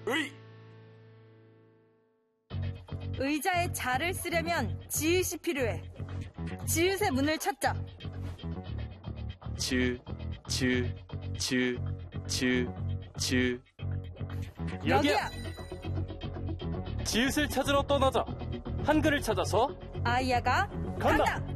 으이! 의자에 자를 쓰려면 지읒이 필요해. 지읒의 문을 찾자. 여기야! 지읒을 찾으러 떠나자. 한글을 찾아서 아이야가 간다!